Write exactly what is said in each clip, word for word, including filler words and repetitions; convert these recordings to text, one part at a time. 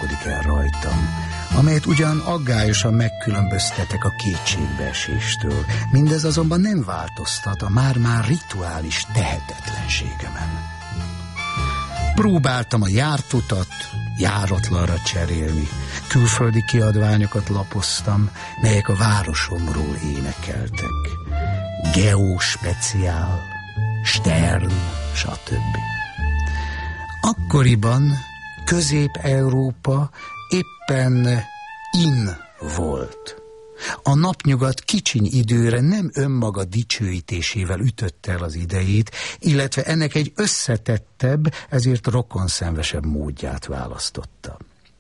gondolkodik el rajtam, amelyet ugyan aggályosan megkülönböztetek a kétségbeeséstől. Mindez azonban nem változtat a már-már rituális tehetetlenségemen. Próbáltam a járt utat járatlanra cserélni. Külföldi kiadványokat lapoztam, melyek a városomról énekeltek. Geospeciál, Stern, stb. Akkoriban Közép-Európa éppen in volt. A napnyugat kicsiny időre nem önmaga dicsőítésével ütötte el az idejét, illetve ennek egy összetettebb, ezért rokonszenvesebb módját választotta.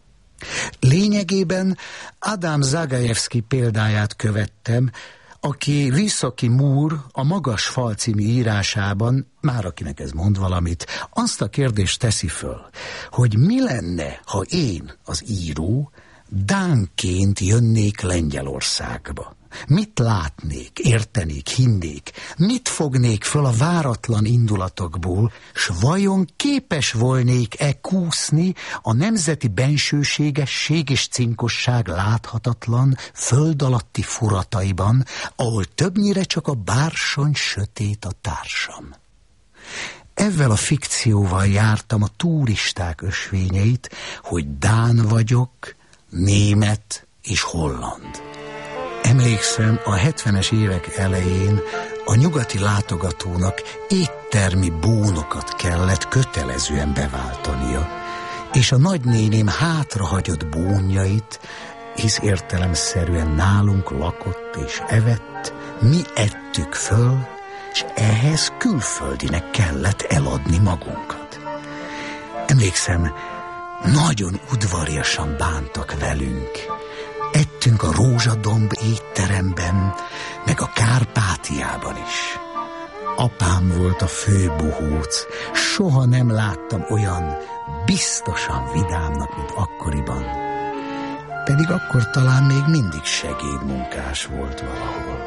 Lényegében Adam Zagajewski példáját követtem, aki Wysoki Múr a Magas fal című írásában, már akinek ez mond valamit, azt a kérdést teszi föl, hogy mi lenne, ha én, az író, dánként jönnék Lengyelországba. Mit látnék, értenék, hinnék, mit fognék föl a váratlan indulatokból, s vajon képes volnék-e kúszni a nemzeti bensőségesség és cinkosság láthatatlan, föld alatti furataiban, ahol többnyire csak a bársony sötét a társam. Ezzel a fikcióval jártam a turisták ösvényeit, hogy dán vagyok, német és holland. Emlékszem, a hetvenes évek elején a nyugati látogatónak éttermi bónokat kellett kötelezően beváltania, és a nagynéném hátrahagyott bónjait, hisz értelemszerűen nálunk lakott és evett, mi ettük föl, és ehhez külföldinek kellett eladni magunkat. Emlékszem, nagyon udvariasan bántak velünk. Ettünk a Rózsadomb étteremben, meg a Kárpátiában is. Apám volt a fő bohóc, soha nem láttam olyan biztosan vidámnak, mint akkoriban. Pedig akkor talán még mindig segédmunkás volt valahol.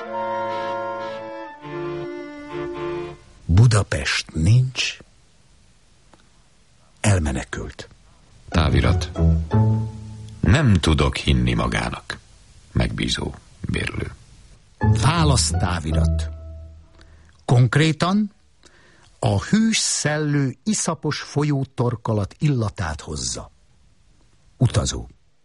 Budapest nincs, elmenekült. Távirat. Nem tudok hinni magának. Megbízó bérlő. Választávirat. Konkrétan a hűs szellő iszapos folyótorkalat illatát hozza. Utazó.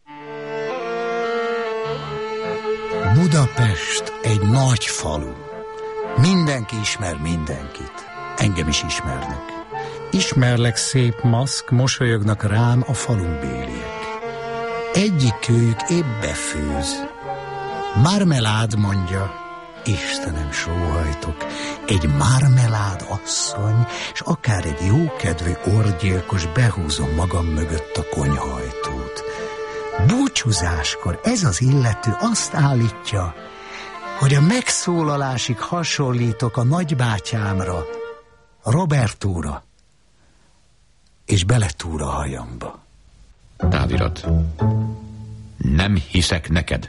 Budapest egy nagy falu. Mindenki ismer mindenkit. Engem is ismernek. Ismerlek szép maszk, mosolyognak rám a falunkbéliek. Egyik kőjük épp befőz. Marmelád, mondja. Istenem, sóhajtok. Egy marmelád asszony, és akár egy jókedvű orgyilkos behúzom magam mögött a konyhajtót. Búcsúzáskor ez az illető azt állítja, hogy a megszólalásig hasonlítok a nagybátyámra, Robertóra, és beletúr a hajamba. Távirat. Nem hiszek neked.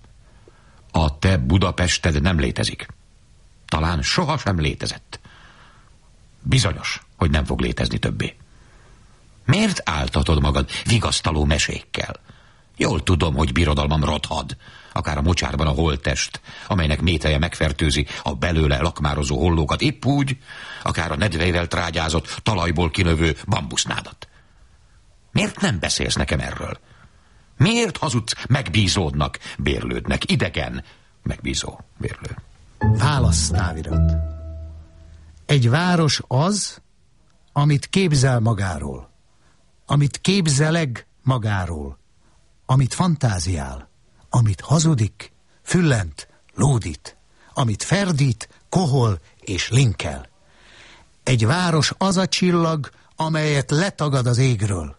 A te Budapested nem létezik. Talán sohasem létezett. Bizonyos, hogy nem fog létezni többé. Miért áltatod magad vigasztaló mesékkel? Jól tudom, hogy birodalmam rothad, akár a mocsárban a holttest, amelynek méteje megfertőzi a belőle lakmározó hollókat, épp úgy, akár a nedveivel trágyázott, talajból kinövő bambusznádat. Miért nem beszélsz nekem erről? Miért hazudsz megbízódnak, bérlődnek, idegen, megbízó, bérlő? Választávirat. Egy város az, amit képzel magáról, amit képzeleg magáról, amit fantáziál, amit hazudik, füllent, lódít, amit ferdít, kohol és linkel. Egy város az a csillag, amelyet letagad az égről.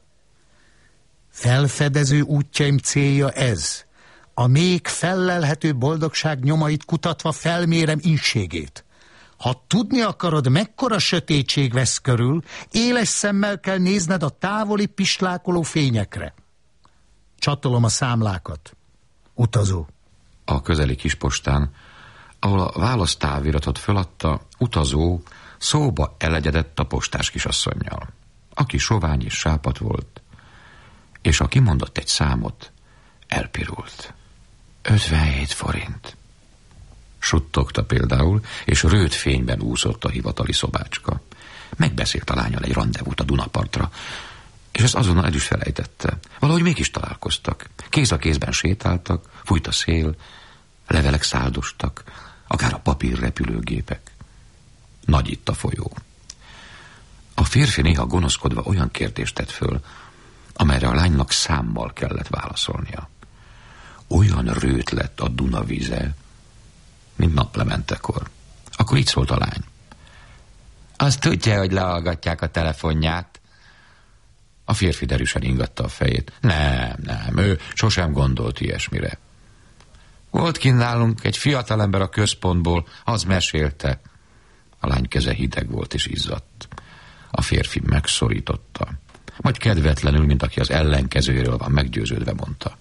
Felfedező útjaim célja ez. A még fellelhető boldogság nyomait kutatva felmérem ínségét. Ha tudni akarod, mekkora sötétség vesz körül, éles szemmel kell nézned a távoli pislákoló fényekre. Csatolom a számlákat. Utazó. A közeli kispostán, ahol a választáviratot föladta, utazó szóba elegyedett a postás kisasszonnyal, aki sovány és sápadt volt. és ha kimondott egy számot, elpirult. ötvenhét forint. Suttogta például, és rőt fényben úszott a hivatali szobácska. Megbeszélt a lánnyal egy randevút a Dunapartra, és ezt azonnal el is felejtette. Valahogy mégis találkoztak. Kéz a kézben sétáltak, fújt a szél, levelek száldostak, akár a papírrepülőgépek. Nagy itt a folyó. A férfi néha gonoszkodva olyan kérdést tett föl, amelyre a lánynak számmal kellett válaszolnia. Olyan rőt lett a Duna víze, mint naplementekor. Akkor így szólt a lány. Azt tudja, hogy lehallgatják a telefonját? A férfi derűsen ingatta a fejét. Nem, nem, ő sosem gondolt ilyesmire. Volt kint nálunk egy fiatalember a központból, az mesélte. A lány keze hideg volt és izzadt. A férfi megszorította. Majd kedvetlenül, mint aki az ellenkezőjéről van meggyőződve, mondta.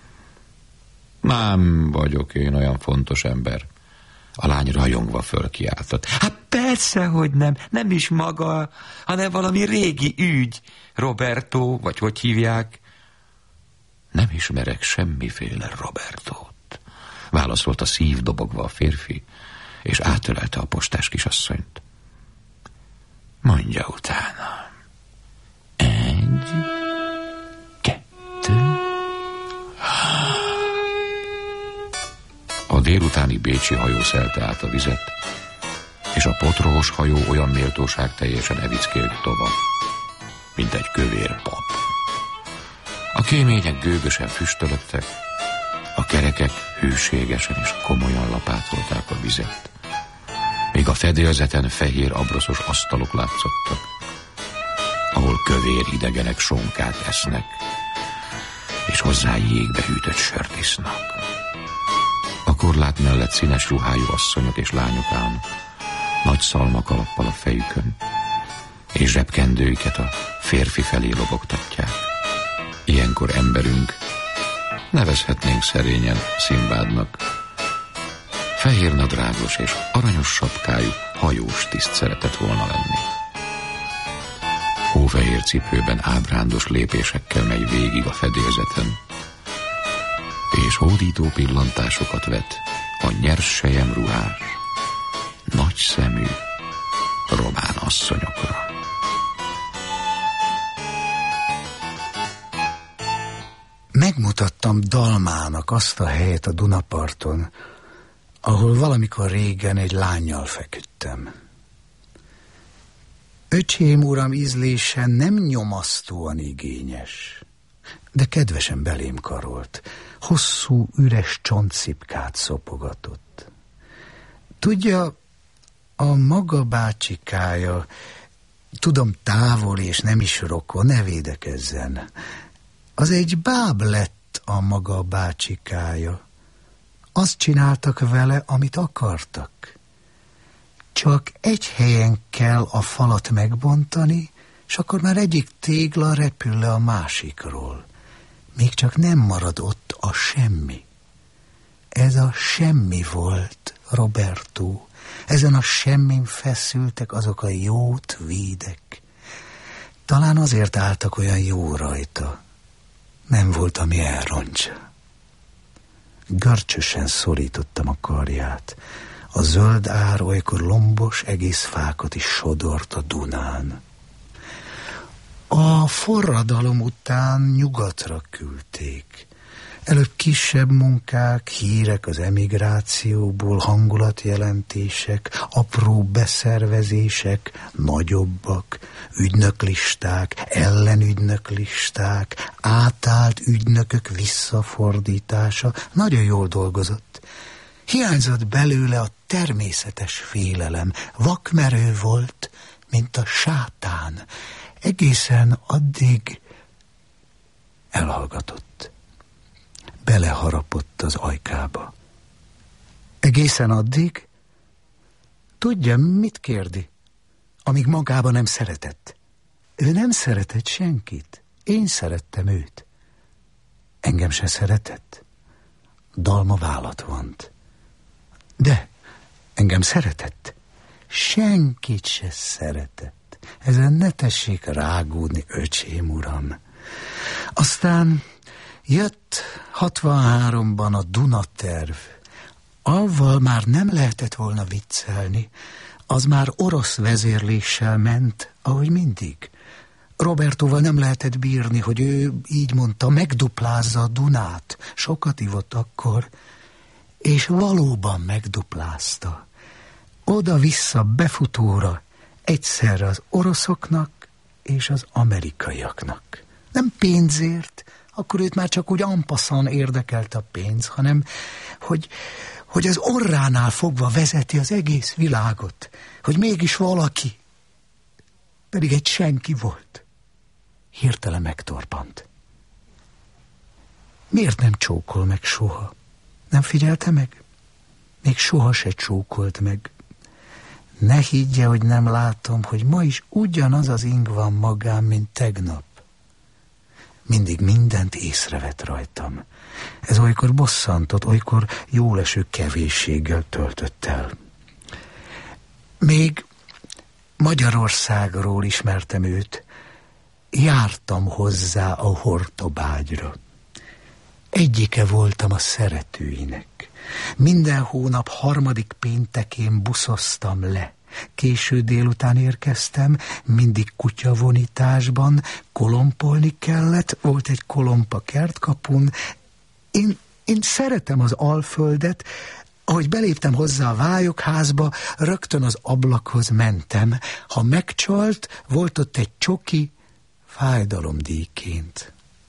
Nem vagyok én olyan fontos ember. A lány rajongva fölkiáltott. Hát persze, hogy nem. Nem is maga, hanem valami régi ügy. Roberto, vagy hogy hívják? Nem ismerek semmiféle Robertót. Válaszolta szívdobogva a férfi, és átölelte a postás kisasszonyt. Mondja utána. Egy, kettő. A délutáni bécsi hajó szelte át a vizet, és a potrohos hajó olyan méltóság teljesen evickélt tovább, mint egy kövér pap. A kémények gőgösen füstölöttek, a kerekek hűségesen és komolyan lapátolták a vizet, míg a fedélzeten fehér abroszos asztalok látszottak, ahol kövér idegenek sonkát esznek, és hozzá jégbe hűtött sört isznak. A korlát mellett színes ruhájú asszonyok és lányok állnak, nagy szalmakalappal a fejükön, és zsebkendőiket a férfi felé lobogtatják. Ilyenkor emberünk, nevezhetnénk szerényen Szimbádnak, fehér nadrágos és aranyos sapkájú hajós tiszt szeretett volna lenni. Hófehér cipőben ábrándos lépésekkel megy végig a fedélzeten, és hódító pillantásokat vet a nyers selyemruhás, nagy szemű román asszonyokra. Megmutattam Dalmának azt a helyet a Dunaparton, ahol valamikor régen egy lánnyal feküdtem. Öcsém uram ízlése nem nyomasztóan igényes, de kedvesen belém karolt, hosszú, üres csontszipkát szopogatott. Tudja, a maga bácsikája, tudom távol és nem is rokon, ne védekezzen, az egy báb lett a maga bácsikája. Azt csináltak vele, amit akartak. Csak egy helyen kell a falat megbontani, és akkor már egyik tégla repül le a másikról. Még csak nem marad ott a semmi. Ez a semmi volt, Roberto. Ezen a semmin feszültek azok a jó tvídek. Talán azért álltak olyan jó rajta. Nem volt, ami elrontsa. Görcsösen szorítottam a karját. A zöld ár olykor lombos egész fákat is sodort a Dunán. A forradalom után nyugatra küldték. Előbb kisebb munkák, hírek az emigrációból, hangulatjelentések, apró beszervezések, nagyobbak, ügynöklisták, ellenügynöklisták, átállt ügynökök visszafordítása. Nagyon jól dolgozott. Hiányzott belőle a természetes félelem. Vakmerő volt, mint a sátán. Egészen addig elhallgatott. Beleharapott az ajkába. Egészen addig? Tudja, mit kérdi? Amíg magába nem szeretett. Ő nem szeretett senkit. Én szerettem őt. Engem se szeretett. Dalma vállat vont. De engem szeretett. Senkit se szeretett. Ezen ne tessék rágódni, öcsém uram. Aztán jött hatvanháromban a Dunaterv. Avval már nem lehetett volna viccelni. Az már orosz vezérléssel ment, ahogy mindig. Robertóval nem lehetett bírni, hogy ő így mondta, megduplázza a Dunát. Sokat ivott akkor, és valóban megduplázta. Oda-vissza befutóra, egyszerre az oroszoknak és az amerikaiaknak. Nem pénzért, akkor őt már csak úgy ampaszan érdekelt a pénz, hanem hogy, hogy az orránál fogva vezeti az egész világot, hogy mégis valaki, pedig egy senki volt. Hirtelen megtorpant. Miért nem csókol meg soha? Nem figyelte meg? Még soha se csókolt meg. Ne higgye, hogy nem látom, hogy ma is ugyanaz az ing van magám, mint tegnap. Mindig mindent észrevett rajtam. Ez olykor bosszantott, olykor jóleső kevésséggel töltött el. Még Magyarországról ismertem őt. Jártam hozzá a Hortobágyra. Egyike voltam a szeretőinek. Minden hónap harmadik péntekén buszoztam le. Késő délután érkeztem, mindig kutyavonításban, kolompolni kellett, volt egy kolompa kertkapun. Én, én szeretem az Alföldet, ahogy beléptem hozzá a vályokházba, rögtön az ablakhoz mentem. Ha megcsalt, volt ott egy csoki, fájdalomdíjként.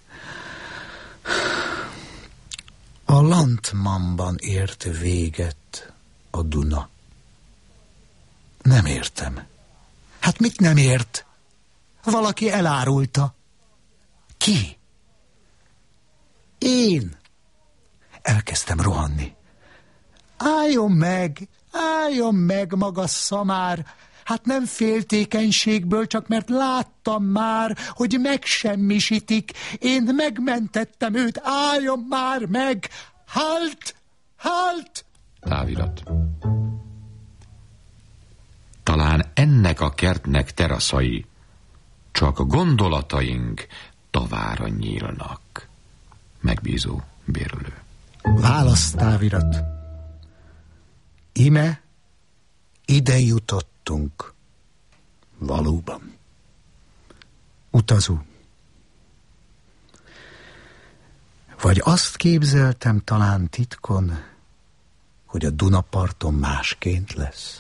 A Lantmanban ért véget a Duna. Nem értem. Hát mit nem ért? Valaki elárulta. Ki? Én. Elkezdtem rohanni. Álljon meg, álljon meg, maga szamár! Hát nem féltékenységből, csak mert láttam már, hogy megsemmisítik. Én megmentettem őt, álljon már meg! Halt! Halt! Távirat. Talán ennek a kertnek teraszai, csak a gondolataink tavára nyílnak. Megbízó bérülő. Válasz, távirat. Ime ide jutottunk. Valóban. Utazó. Vagy azt képzeltem talán titkon, hogy a Dunaparton másként lesz.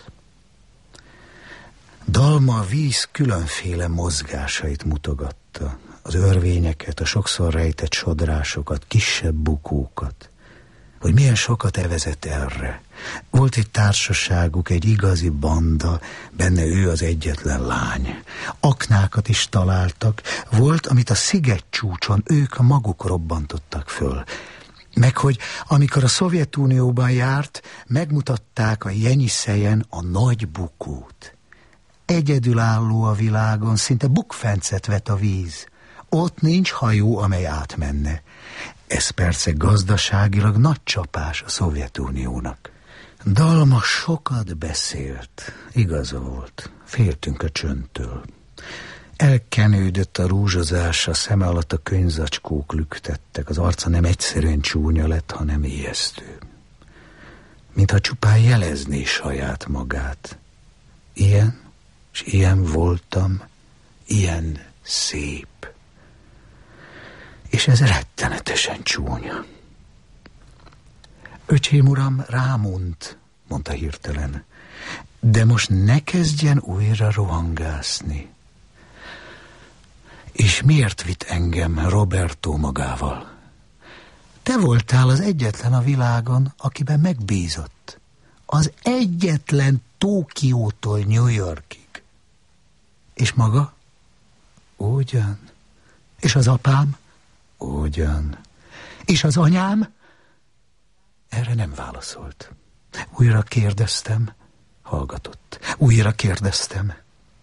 Dalma a víz különféle mozgásait mutogatta, az örvényeket, a sokszor rejtett sodrásokat, kisebb bukókat, hogy milyen sokat evezett erre. Volt egy társaságuk, egy igazi banda, benne ő az egyetlen lány. Aknákat is találtak, volt, amit a szigetcsúcson ők maguk robbantottak föl. Meg hogy amikor a Szovjetunióban járt, megmutatták a Jenyiszejen a nagy bukót. Egyedülálló a világon, szinte bukfencet vet a víz. Ott nincs hajó, amely átmenne. Ez persze gazdaságilag nagy csapás a Szovjetuniónak. Dalma sokat beszélt, igaza volt, féltünk a csöndtől. Elkenődött a rúzsozás, a szeme alatt a könyvzacskók lüktettek, az arca nem egyszerűen csúnya lett, hanem ijesztő. Mintha csupán jelezné saját magát. Ilyen, és ilyen voltam, ilyen szép. És ez rettenetesen csúnya. Öcsém uram, rámont, mondta hirtelen, de most ne kezdjen újra rohangászni. És miért vitt engem Roberto magával? Te voltál az egyetlen a világon, akiben megbízott. Az egyetlen Tokiótól New Yorkig. És maga? Ugyan. És az apám? Ugyan. És az anyám? Erre nem válaszolt. Újra kérdeztem, hallgatott. Újra kérdeztem.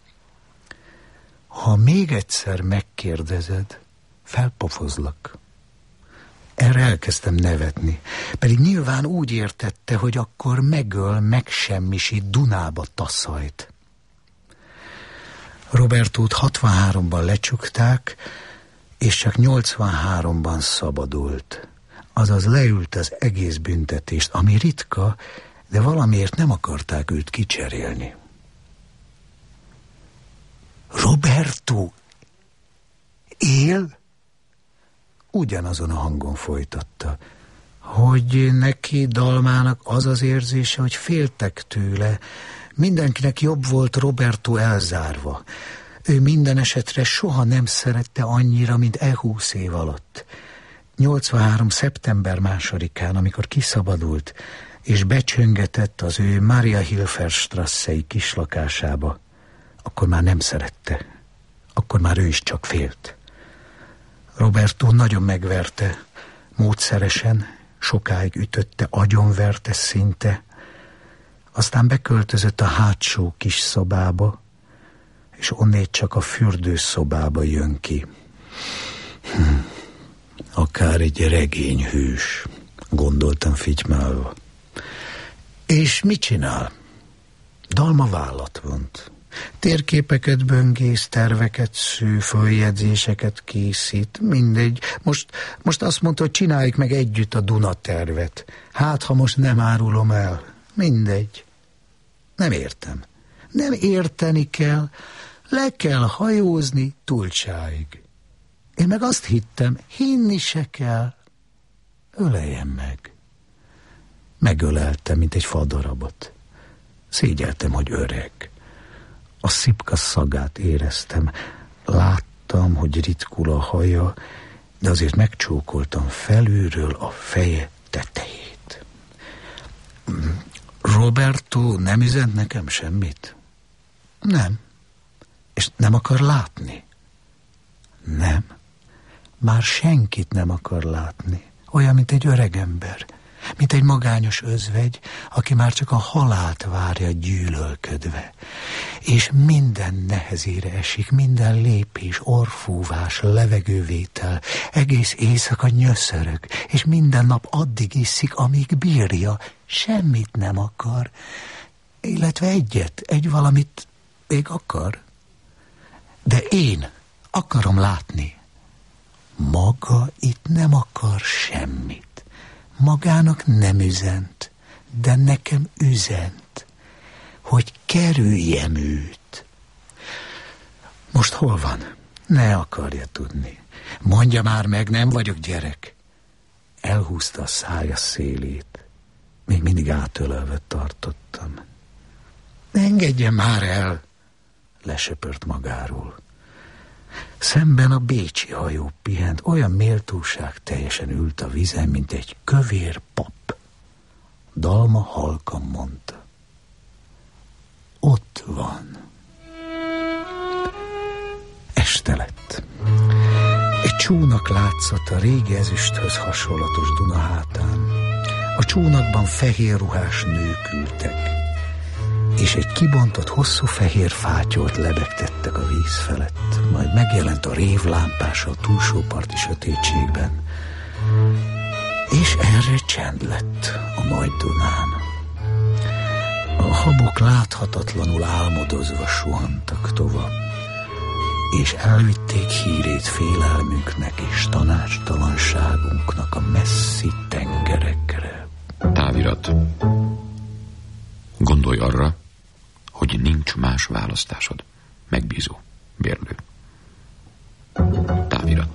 Ha még egyszer megkérdezed, felpofozlak. Erre elkezdtem nevetni, pedig nyilván úgy értette, hogy akkor megöl, megsemmisít, Dunába taszajt. Robertót hatvanháromban lecsukták, és csak nyolcvanháromban szabadult. Azaz leült az egész büntetést, ami ritka, de valamiért nem akarták őt kicserélni. Roberto él? Ugyanazon a hangon folytatta, hogy neki, Dalmának az az érzése, hogy féltek tőle. Mindenkinek jobb volt Roberto elzárva. Ő minden esetre soha nem szerette annyira, mint e húsz év alatt. nyolcvanhárom. szeptember másodikán, amikor kiszabadult, és becsöngetett az ő Maria Hilferstrasszei kislakásába, akkor már nem szerette. Akkor már ő is csak félt. Roberto nagyon megverte, módszeresen, sokáig ütötte, agyonverte szinte, aztán beköltözött a hátsó kis szobába, és onnét csak a fürdőszobába jön ki. Hm. Akár egy regényhős, gondoltam fitymálva. És mit csinál? Dalma vállat vont. Térképeket böngész, terveket sző, följegyzéseket készít, mindegy. Most, most azt mondta, hogy csináljuk meg együtt a Duna tervet. Hát, ha most nem árulom el. Mindegy. Nem értem. Nem érteni kell. Le kell hajózni Tulcsáig. Én meg azt hittem, hinni se kell. Öleljem meg. Megöleltem, mint egy fadarabot. Szégyeltem, hogy öreg. A szipka szagát éreztem. Láttam, hogy ritkul a haja, de azért megcsókoltam felülről a feje tetejét. Roberto nem üzent nekem semmit? Nem. És nem akar látni? Nem. Már senkit nem akar látni. Olyan, mint egy öregember, mint egy magányos özvegy, aki már csak a halált várja gyűlölködve. És minden nehezére esik, minden lépés, orrfúvás, levegővétel, egész éjszaka nyöszörög, és minden nap addig iszik, amíg bírja, semmit nem akar, illetve egyet, egy valamit még akar. De én akarom látni. Maga itt nem akar semmit. Magának nem üzent, de nekem üzent, hogy kerüljem őt. Most hol van? Ne akarja tudni. Mondja már meg, nem vagyok gyerek. Elhúzta a szája szélét. Még mindig átölelve tartottam. Engedje már el, lesöpört magáról. Szemben a bécsi hajó pihent, olyan méltóság teljesen ült a vízen, mint egy kövér pap. Dalma halkan mondta. Ott van. Este lett. Egy csónak látszott a régi ezüsthöz hasonlatos Duna hátán. A csónakban fehér ruhás nők ültek, és egy kibontott hosszú fehér fátyolt lebegtettek a víz felett, majd megjelent a révlámpása a túlsó parti sötétségben, és erre csend lett a nagy Dunán. A habok láthatatlanul álmodozva suhantak tovább, és elvitték hírét félelmünknek és tanácstalanságunknak a messzi tengerekre. Távirat. Gondolj arra, hogy nincs más választásod. Megbízó. Bérlő. Távirat.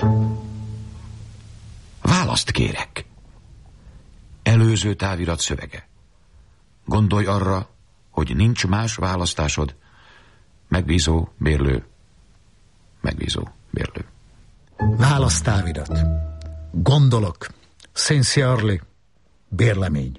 Választ kérek. Előző távirat szövege. Gondolj arra, hogy nincs más választásod. Megbízó. Bérlő. Megbízó. Bérlő. Válasz távirat. Gondolok. Sincerely. Bérlemény.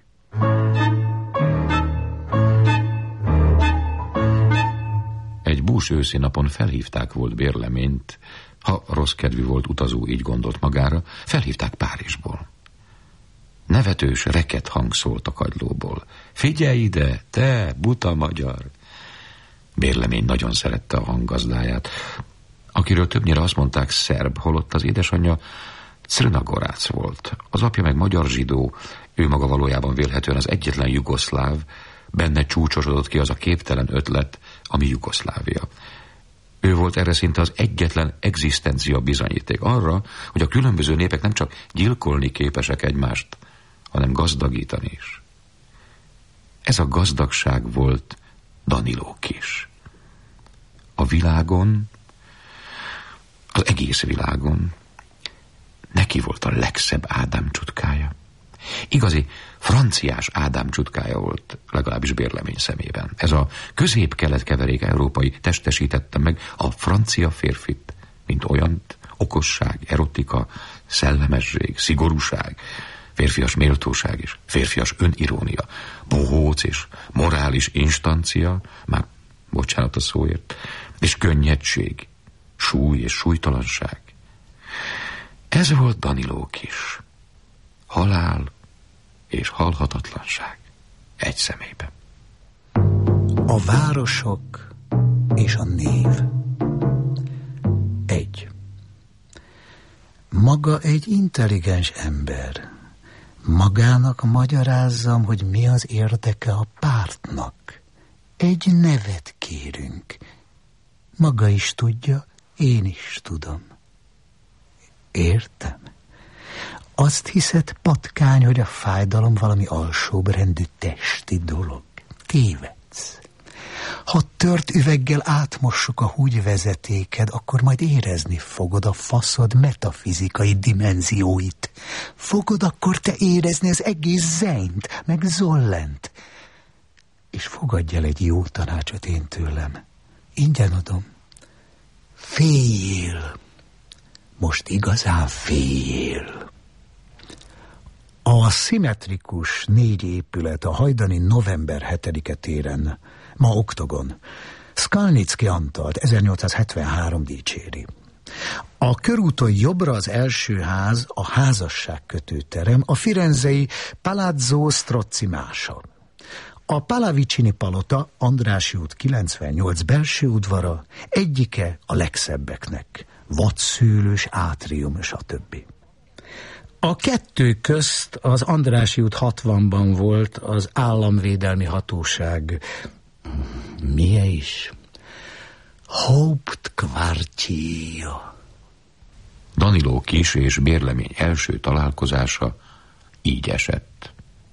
Egy bús őszi napon felhívták volt Bérleményt, ha rossz kedvű volt utazó, így gondolt magára, felhívták Párizsból. Nevetős, reket hang szólt a kagylóból. Figyelj ide, te, buta magyar! Bérlemény nagyon szerette a hanggazdáját, akiről többnyire azt mondták szerb, holott az édesanyja Crnagorác volt. Az apja meg magyar zsidó, ő maga valójában vélhetően az egyetlen jugoszláv, benne csúcsosodott ki az a képtelen ötlet, ami Jugoszlávia. Ő volt erre szinte az egyetlen egzisztencia bizonyíték arra, hogy a különböző népek nem csak gyilkolni képesek egymást, hanem gazdagítani is. Ez a gazdagság volt Daniló Kiss. A világon, az egész világon neki volt a legszebb Ádám csutkája. Igazi franciás Ádám csutkája volt, legalábbis Bérlemény szemében. Ez a közép-kelet keverék európai testesítette meg a francia férfit, mint olyant: okosság, erotika, szellemesség, szigorúság, férfias méltóság és férfias önirónia, bohóc és morális instancia, már bocsánat a szóért, és könnyedség, súly és súlytalanság. Ez volt Daniló Kiss. Halál és halhatatlanság egy személyben. A városok és a név. Egy. Maga egy intelligens ember. Magának magyarázzam, hogy mi az érdeke a pártnak. Egy nevet kérünk. Maga is tudja, én is tudom. Értem. Azt hiszed, patkány, hogy a fájdalom valami alsóbrendű testi dolog. Tévedsz. Ha tört üveggel átmossuk a húgyvezetéked, akkor majd érezni fogod a faszod metafizikai dimenzióit. Fogod akkor te érezni az egész zenyt, meg zollent. És fogadj el egy jó tanácsot én tőlem. Ingyen adom. Féljél. Most igazán féljél. A szimmetrikus négy épület a hajdani november hetedike téren, ma Oktogon, Skalnicki Antalt ezernyolcszázhetvenhárom dicséri. A körúton jobbra az első ház, a házasságkötőterem, a firenzei Palazzo Strozzi mása. A Pallavicini palota, Andrássy út kilencvennyolc belső udvara, egyike a legszebbeknek, vadszőlős átrium, stb. A kettő közt az Andrássy út hatvanban volt az államvédelmi hatóság. Milyen is? Hauptkvartier. Daniló Kiss és Bérlemény első találkozása így esett.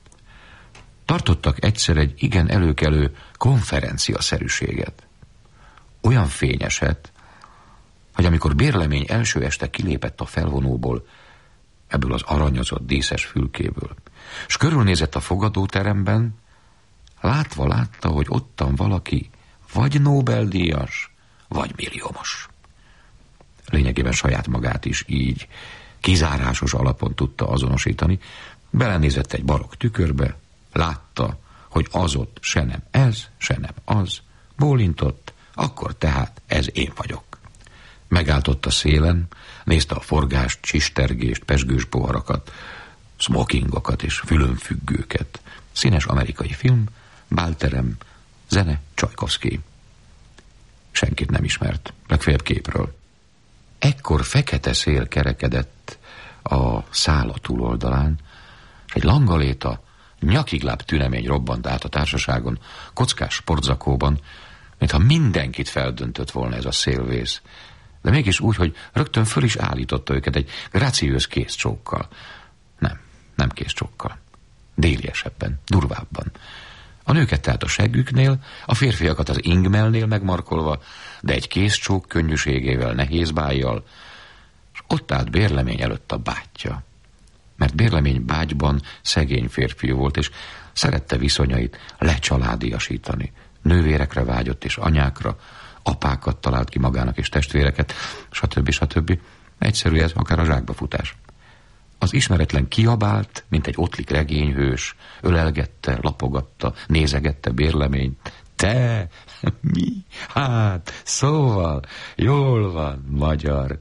Tartottak egyszer egy igen előkelő konferenciaszerűséget. Olyan fényeset, hogy amikor Bérlemény első este kilépett a felvonóból, ebből az aranyozott díszes fülkéből, s körülnézett a fogadóteremben, látva látta, hogy ottan valaki vagy Nobel-díjas, vagy milliómos. Lényegében saját magát is így kizárásos alapon tudta azonosítani, belenézett egy barokk tükörbe, látta, hogy az ott se nem ez, se nem az, bólintott, akkor tehát ez én vagyok. Megállt ott a szélen, nézte a forgást, csistergést, pezsgős poharakat, smokingokat és fülönfüggőket. Színes amerikai film, bálterem, zene, Csajkovszky. Senkit nem ismert, legfeljebb képről. Ekkor fekete szél kerekedett a szála túloldalán, és egy langaléta, nyakigláb tünemény robbant át a társaságon, kockás sportzakóban, mintha mindenkit feldöntött volna ez a szélvész, de mégis úgy, hogy rögtön föl is állította őket egy graciős kézcsókkal. Nem, nem kézcsókkal. Déliesebben, durvábban. A nőket tehát a seggüknél, a férfiakat az ingmelnél megmarkolva, de egy kézcsók könnyűségével, nehéz bájjal, és ott állt Bérlemény előtt a bátyja. Mert Bérlemény bágyban szegény férfiú volt, és szerette viszonyait lecsaládiasítani. Nővérekre vágyott, és anyákra, apákat talált ki magának, és testvéreket, stb. stb. Egyszerű ez, akár a zsákbafutás. Az ismeretlen kiabált, mint egy ottlik regényhős, ölelgette, lapogatta, nézegette Bérleményt. Te, mi? Hát, szóval, jól van, magyar.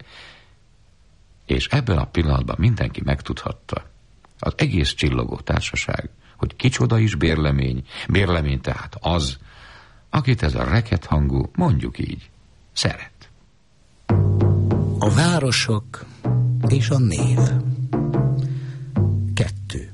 És ebben a pillanatban mindenki megtudhatta, az egész csillogó társaság, hogy kicsoda is Bérlemény, Bérlemény tehát az, akit ez a rekethangú, mondjuk így, szeret. A városok és a név. Kettő.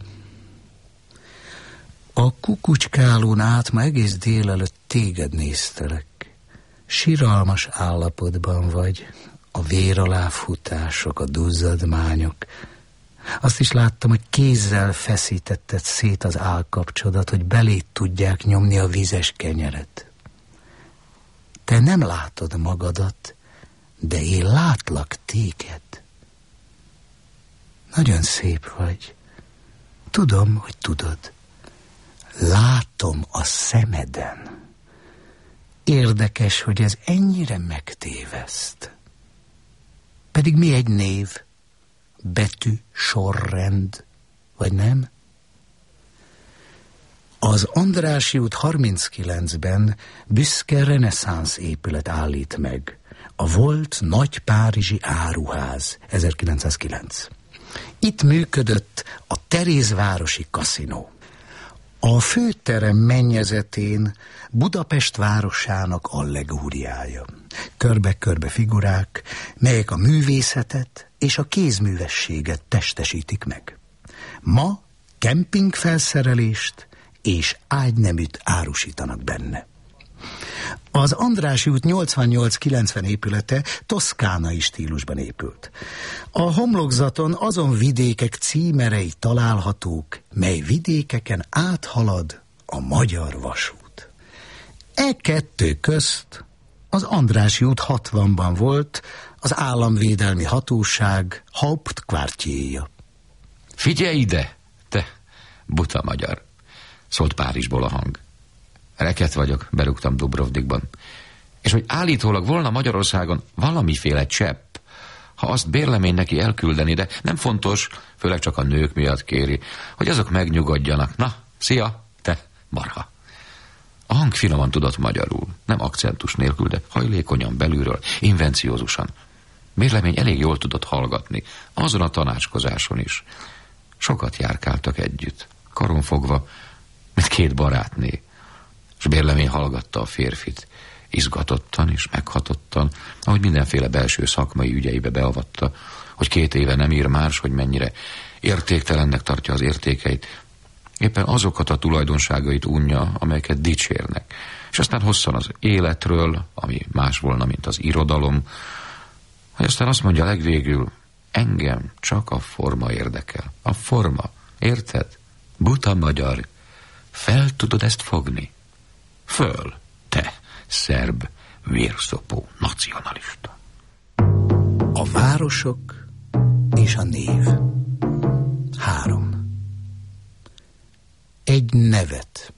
A kukucskálón át ma egész délelőtt téged néztelek. Siralmas állapotban vagy, a véraláfutások, a duzzadmányok. Azt is láttam, hogy kézzel feszítetted szét az állkapcsodat, hogy belét tudják nyomni a vizes kenyeret. Te nem látod magadat, de én látlak téged. Nagyon szép vagy. Tudom, hogy tudod. Látom a szemeden. Érdekes, hogy ez ennyire megtéveszt. Pedig mi egy név? Betű, sorrend, vagy nem? Az Andrássy út harminckilencben büszke reneszánsz épület állít meg. A volt nagy párizsi áruház, ezerkilencszázkilenc. Itt működött a Terézvárosi kaszinó. A főterem mennyezetén Budapest városának allegóriája. Körbe-körbe figurák, melyek a művészetet és a kézművességet testesítik meg. Ma kempingfelszerelést és ágyneműt árusítanak benne. Az Andrássy út nyolcvannyolc kilencven épülete toszkánai stílusban épült. A homlokzaton azon vidékek címerei találhatók, mely vidékeken áthalad a magyar vasút. E kettő közt az Andrássy út hatvanban volt az Államvédelmi Hatóság Hauptquartierja. Figyelj ide, te buta magyar, szólt Párizsból a hang. Reket vagyok, berúgtam Dubrovnikban. És hogy állítólag volna Magyarországon valamiféle csepp, ha azt bérlemény neki elküldeni, de nem fontos, főleg csak a nők miatt kéri, hogy azok megnyugodjanak. Na, szia, te marha. A hang finoman tudott magyarul, nem akcentus nélkül, de hajlékonyan belülről, invenciózusan. Bérlemény elég jól tudott hallgatni, azon a tanácskozáson is. Sokat járkáltak együtt, karon fogva, mint két barátné. És Bérlemény hallgatta a férfit, izgatottan és meghatottan, ahogy mindenféle belső szakmai ügyeibe beavatta, hogy két éve nem ír más, hogy mennyire értéktelennek tartja az értékeit, éppen azokat a tulajdonságait unja, amelyeket dicsérnek. És aztán hosszan az életről, ami más volna, mint az irodalom, hogy aztán azt mondja legvégül, engem csak a forma érdekel. A forma, érted? Buta magyar, fel tudod ezt fogni? Föl, te, szerb, vérszopó, nacionalista. A városok és a név. Három. Egy nevet.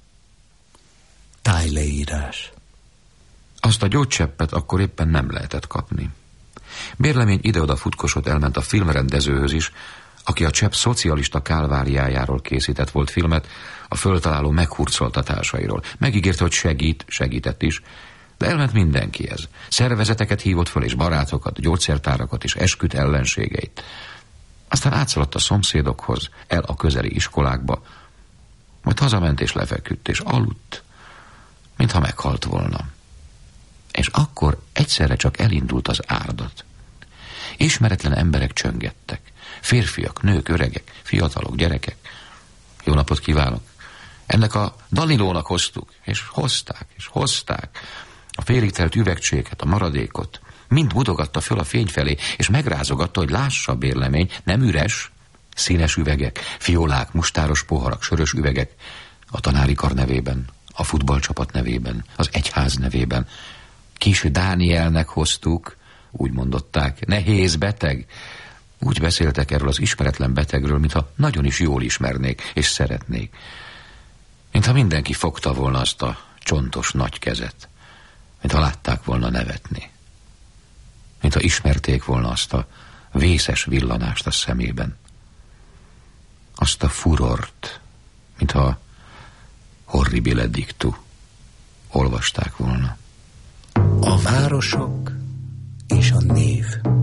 Tájleírás. Azt a gyógycseppet akkor éppen nem lehetett kapni. Bérlemény ide-oda futkosott, elment a filmrendezőhöz is, aki a csepp szocialista kálváriájáról készített volt filmet, a föltaláló meghurcoltatásairól. Megígérte, hogy segít, segített is, de elment mindenkihez. Szervezeteket hívott föl, és barátokat, gyógyszertárakat és esküdt ellenségeit. Aztán átszaladt a szomszédokhoz, el a közeli iskolákba, majd hazament és lefeküdt, és aludt, mintha meghalt volna. És akkor egyszerre csak elindult az árdat. Ismeretlen emberek csöngettek. Férfiak, nők, öregek, fiatalok, gyerekek. Jó napot kívánok! Ennek a Danilónak hoztuk, és hozták, és hozták. A félig telt üvegcséket, a maradékot. Mind mutogatta föl a fény felé, és megrázogatta, hogy lássa Bérlemény, nem üres, színes üvegek, fiolák, mustáros poharak, sörös üvegek, a tanári kar nevében, a futballcsapat nevében, az egyház nevében. Kis Dánielnek hoztuk, úgy mondották, nehéz beteg. Úgy beszéltek erről az ismeretlen betegről, mintha nagyon is jól ismernék és szeretnék. Mintha mindenki fogta volna azt a csontos nagy kezet, mintha látták volna nevetni. Mintha ismerték volna azt a vészes villanást a szemében. Azt a furort, mintha horribile dictu olvasták volna. A városok és a név.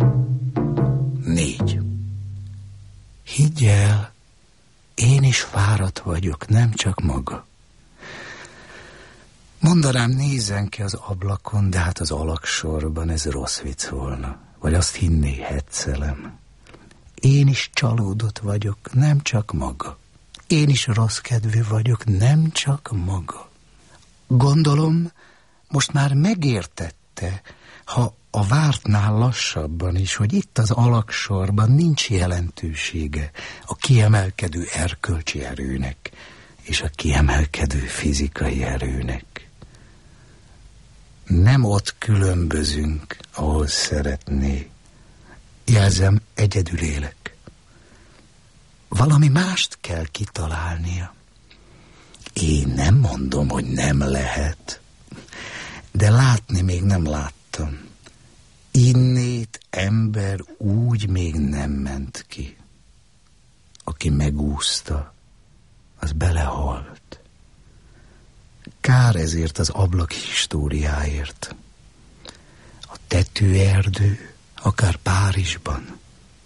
Négy. Higgy el, én is fáradt vagyok, nem csak maga. Mondanám, nézzen ki az ablakon, de hát az alaksorban ez rossz vicc volna. Vagy azt hinné, hetszelem. Én is csalódott vagyok, nem csak maga. Én is rossz kedvű vagyok, nem csak maga. Gondolom, most már megértette, ha a vártnál lassabban is, hogy itt az alaksorban nincs jelentősége a kiemelkedő erkölcsi erőnek és a kiemelkedő fizikai erőnek. Nem ott különbözünk, ahol szeretné. Jelzem, egyedül élek. Valami mást kell kitalálnia. Én nem mondom, hogy nem lehet, de látni még nem láttam. Innét ember úgy még nem ment ki. Aki megúszta, az belehalt. Kár ezért az ablak históriáért. A tetőerdő, akár Párizsban.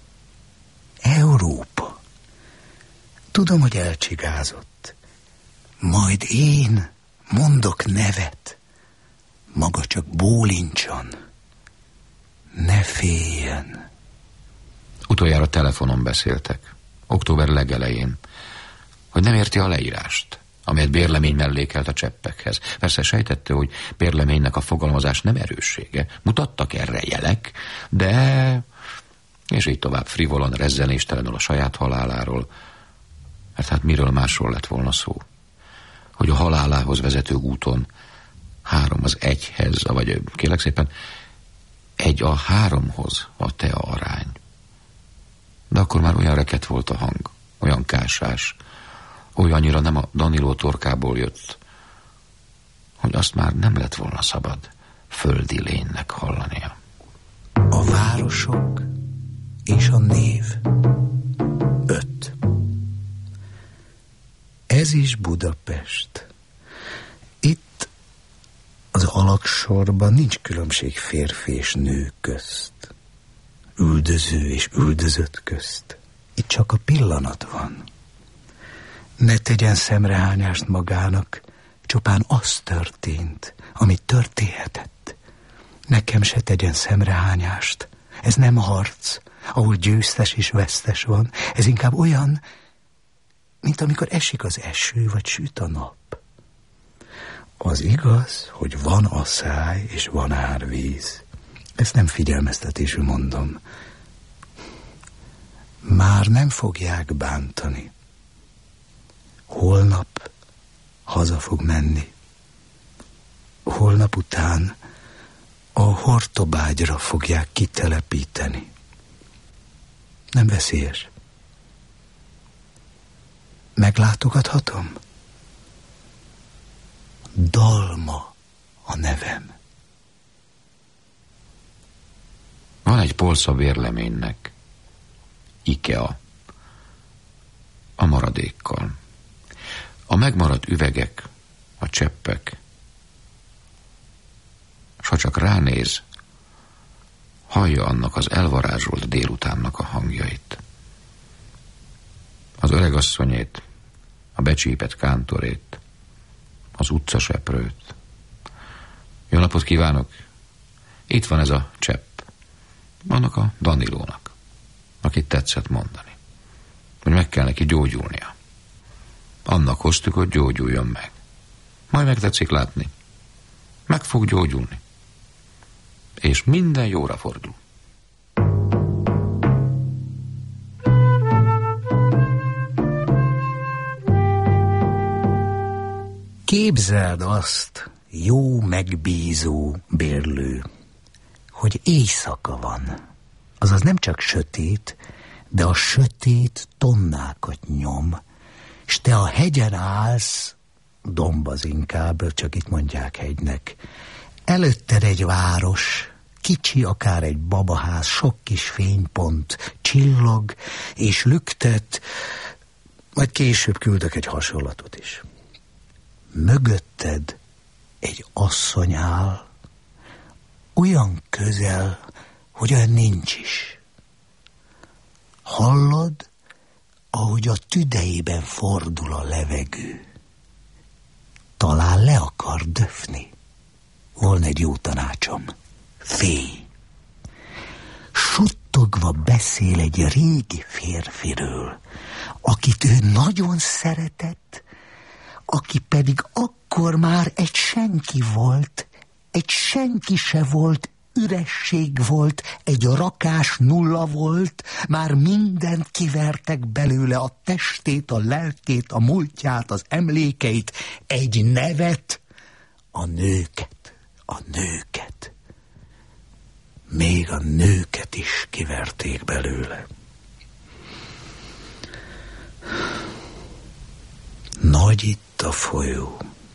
Európa. Tudom, hogy elcsigázott. Majd én mondok nevet. Maga csak bólincson. Ne féljen. Utoljára telefonon beszéltek. Október legelején. Hogy nem érti a leírást, amelyet bérlemény mellékelt a cseppekhez. Persze sejtette, hogy bérleménynek a fogalmazás nem erőssége. Mutattak erre jelek, de... És így tovább frivolan, rezzenéstelenül a saját haláláról. Mert hát miről másról lett volna szó? Hogy a halálához vezető úton három az egyhez, vagy kérlek szépen, egy a háromhoz a tea arány. De akkor már olyan reket volt a hang, olyan kásás, olyannyira nem a Daniló torkából jött, hogy azt már nem lett volna szabad földi lénynek hallania. A városok és a név. Öt. Ez is Budapest. Itt az alaksorban nincs különbség férfi és nő közt, üldöző és üldözött közt. Itt csak a pillanat van. Ne tegyen szemrehányást magának, csupán az történt, ami történhetett. Nekem se tegyen szemrehányást. Ez nem harc, ahol győztes és vesztes van. Ez inkább olyan, mint amikor esik az eső, vagy süt a nap. Az igaz, hogy van asszály és van árvíz. Ezt nem figyelmeztetésül mondom. Már nem fogják bántani. Holnap haza fog menni. Holnap után a Hortobágyra fogják kitelepíteni. Nem veszélyes. Meglátogathatom? Dalma a nevem. Van egy polca bérleménynek. IKEA. A maradékkal. A megmaradt üvegek, a cseppek. S ha csak ránéz, hallja annak az elvarázsolt délutánnak a hangjait. Az öregasszonyét, a becsípett kántorét, az utcaseprőt. Jó napot kívánok! Itt van ez a csepp. Annak a Danilónak, akit tetszett mondani, hogy meg kell neki gyógyulnia. Annak hoztuk, hogy gyógyuljon meg. Majd megtetszik látni. Meg fog gyógyulni. És minden jóra fordul. Képzeld azt, jó megbízó bérlő, hogy éjszaka van. Azaz nem csak sötét, de a sötét tonnákat nyom, s te a hegyen állsz, domb az inkább, csak itt mondják hegynek. Előtted egy város, kicsi akár egy babaház, sok kis fénypont, csillog és lüktet, majd később küldök egy hasonlatot is. Mögötted egy asszony áll, olyan közel, hogy olyan nincs is. Hallod, ahogy a tüdejében fordul a levegő. Talán le akar döfni. Volna egy jó tanácsom. Félj! Suttogva beszél egy régi férfiről, akit ő nagyon szeretett, aki pedig akkor már egy senki volt, egy senki se volt, üresség volt, egy rakás nulla volt, már mindent kivertek belőle, a testét, a lelkét, a múltját, az emlékeit, egy nevet, a nőket, a nőket. Még a nőket is kiverték belőle. Nagy itt a folyó,